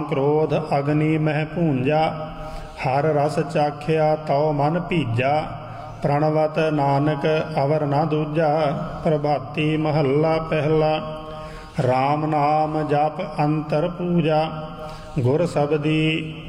क्रोध अग्नि मह पूंजा, हर रस चाख्या तौ मन भीजा। प्रणवत नानक अवर न दूजा, प्रभाती महला पहला। राम नाम जप अंतर पूजा, गुर सबदी